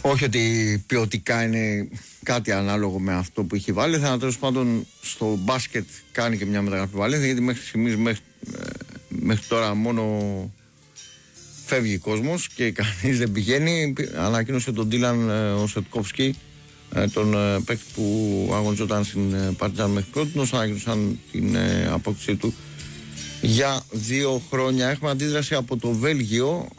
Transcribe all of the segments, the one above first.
Όχι ότι ποιοτικά είναι κάτι ανάλογο με αυτό που έχει βάλει. Θα τέλος πάντων στο μπάσκετ κάνει και μια μεταγραφή Βαλένθια, γιατί μέχρι στιγμής, μέχρι τώρα μόνο φεύγει κόσμος και κανείς δεν πηγαίνει. Ανακοίνωσε τον Ντίλαν Οσετκόφσκι, τον παίκτη που αγωνιζόταν στην Παρτιζάν μέχρι πρώτη, ανακοίνωσαν την απόκτησή του για 2 χρόνια. Έχουμε αντίδραση από το Βέλγιο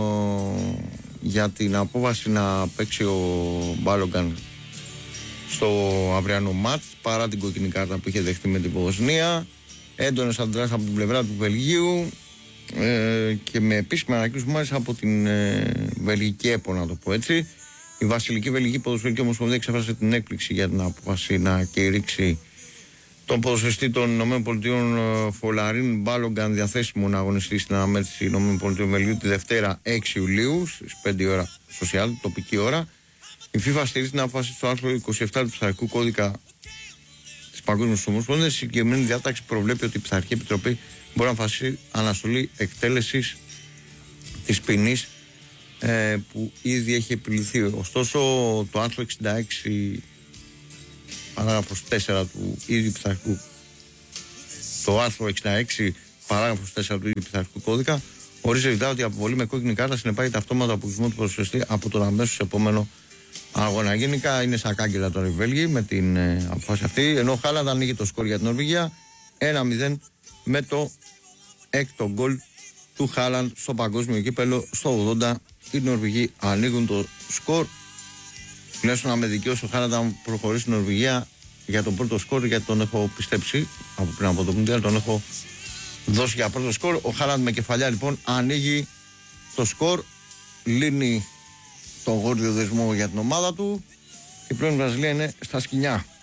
για την απόφαση να παίξει ο Μπάλογκαν στο αυριανό μάτς, παρά την κόκκινη κάρτα που είχε δεχτεί με την Βοσνία. Έντονες αντιδράσεις από την πλευρά του Βελγίου και με επίσημη ανακοίνωση μάλιστα από την Βελγική ΕΠΟ, να το πω έτσι. Η Βασιλική Βελγική Ποδοσφαιρική Ομοσπονδία εξέφρασε την έκπληξη για την απόφαση να κηρύξει τον ποδοσφαιριστή των ΗΠΑ Φολαρίν Μπάλογκαν διαθέσιμο να αγωνιστεί στην αναμέτρηση ΗΠΑ Βελγίου τη Δευτέρα 6 Ιουλίου στις 5 ώρα social, τοπική ώρα. Η FIFA στηρίζει την απόφαση του άρθρου 27 του Πειθαρχικού Κώδικα της Παγκόσμιας Ομοσπονδίας. Η συγκεκριμένη διάταξη προβλέπει ότι η Πειθαρχική Επιτροπή μπορεί να αποφασίσει αναστολή εκτέλεσης της ποινής που ήδη έχει επιληθεί. Ωστόσο, το άρθρο 66 παράγραφος 4 του ίδιου πειθαρχικού, το άρθρο 66 παράγραφος 4 του ίδιου πειθαρχικού κώδικα ορίζει ρητά ότι η αποβολή με κόκκινη κάρτα συνεπάγεται αυτόματο αποκλεισμό του ποδοσφαιριστή από τον αμέσως επόμενο αγώνα. Γενικά είναι σαν κάγκελα τώρα οι Βέλγοι με την απόφαση αυτή, ενώ ο Χάλαντ ανοίγει το σκορ για την Νορβηγία 1-0 με το έκτο γκολ του Χάλαντ στο παγκόσμιο κύπελο στο 80. Οι Νορβηγοί ανοίγουν το σκορ. Τουλάχιστον να με δικαιώσει ο Χάλαντ να προχωρήσει στην Νορβηγία για τον πρώτο σκορ, γιατί τον έχω πιστέψει από πριν από το Μουντιάλ, τον έχω δώσει για πρώτο σκορ. Ο Χάλαντ με κεφαλιά λοιπόν ανοίγει το σκορ, λύνει τον γόρδιο δεσμό για την ομάδα του και πλέον η Βραζιλία είναι στα σκοινιά.